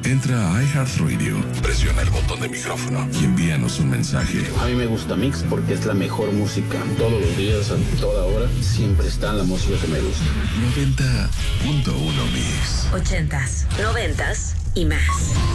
Entra a iHeartRadio, presiona el botón de micrófono y envíanos un mensaje. A mí me gusta Mix porque es la mejor música. Todos los días, a toda hora, siempre está la música que me gusta. 90.1 Mix. 80s, 90s y más.